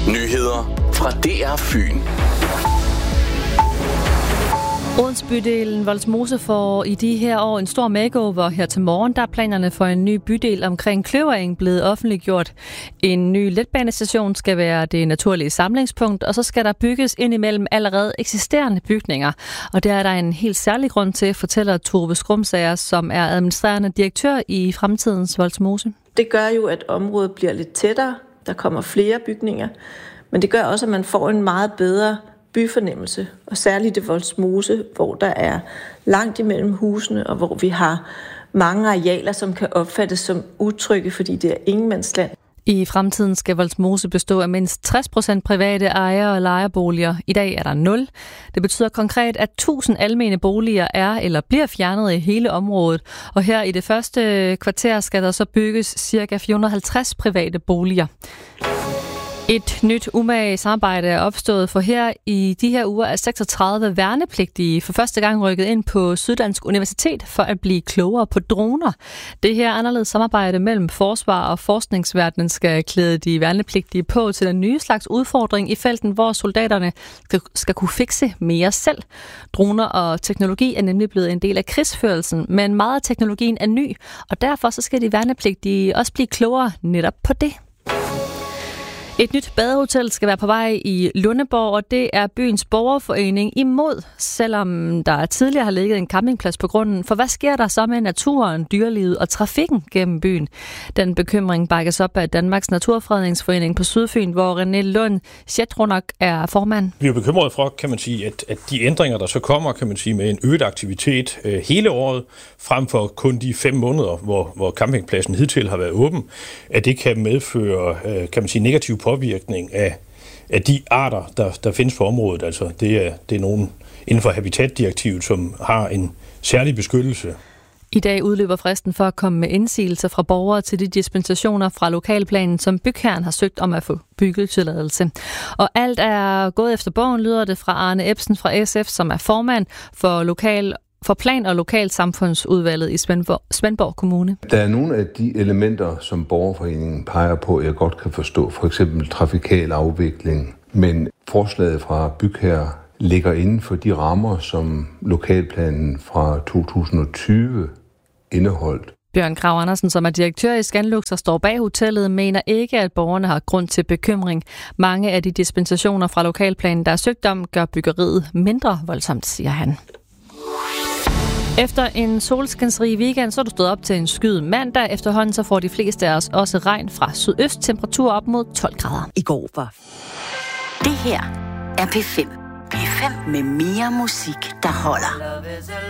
Nyheder fra DR Fyn. Odense bydelen Vollsmose får i de her år en stor makeover. Her til morgen der er planerne for en ny bydel omkring Kløvering blevet offentliggjort. En ny letbanestation skal være det naturlige samlingspunkt, og så skal der bygges ind imellem allerede eksisterende bygninger. Og der er der en helt særlig grund til, fortæller Tove Skrumsager, som er administrerende direktør i Fremtidens Vollsmose. Det gør jo, at området bliver lidt tættere. Der kommer flere bygninger, men det gør også, at man får en meget bedre byfornemmelse, og særligt i Vollsmose, hvor der er langt imellem husene, og hvor vi har mange arealer, som kan opfattes som utrygge, fordi det er ingenmandsland. I fremtiden skal Vollsmose bestå af mindst 60% private ejer- og lejerboliger. I dag er der 0. Det betyder konkret, at 1000 almene boliger er eller bliver fjernet i hele området. Og her i det første kvarter skal der så bygges ca. 450 private boliger. Et nyt umage samarbejde er opstået, for her i de her uger er 36 værnepligtige for første gang rykket ind på Syddansk Universitet for at blive klogere på droner. Det her anderledes samarbejde mellem forsvar og forskningsverdenen skal klæde de værnepligtige på til den nye slags udfordring i felten, hvor soldaterne skal kunne fikse mere selv. Droner og teknologi er nemlig blevet en del af krigsførelsen, men meget af teknologien er ny, og derfor så skal de værnepligtige også blive klogere netop på det. Et nyt badehotel skal være på vej i Lundeborg, og det er byens borgerforening imod, selvom der tidligere har ligget en campingplads på grunden. For hvad sker der så med naturen, dyrelivet og trafikken gennem byen? Den bekymring bakkes op af Danmarks Naturfredningsforening på Sydfyn, hvor René Lund Sjetronok er formand. Vi er bekymrede for, kan man sige, at de ændringer, der så kommer, kan man sige, med en øget aktivitet hele året, frem for kun de 5 måneder, hvor campingpladsen hidtil har været åben, at det kan medføre, kan man sige, negativ påvirkning af de arter, der findes på området. Altså det er nogen inden for habitatdirektivet, som har en særlig beskyttelse. I dag udløber fristen for at komme med indsigelser fra borgere til de dispensationer fra lokalplanen, som bygherren har søgt om at få byggetilladelse. Og alt er gået efter bogen, lyder det fra Arne Ebsen fra SF, som er formand for Plan- og Lokalsamfundsudvalget i Svendborg Kommune. Der er nogle af de elementer, som borgerforeningen peger på, jeg godt kan forstå, for eksempel trafikal afvikling, men forslaget fra bygherre ligger inden for de rammer, som lokalplanen fra 2020 indeholdt. Bjørn Krag Andersen, som er direktør i Scanlux og står bag hotellet, mener ikke, at borgerne har grund til bekymring. Mange af de dispensationer fra lokalplanen, der er søgt om, gør byggeriet mindre voldsomt, siger han. Efter en solskinsrig weekend, så er du stået op til en skyet mandag. Efterhånden så får de fleste af os også regn fra sydøst, temperatur op mod 12 grader. I går var. Det her er P5. P5 med mere musik, der holder.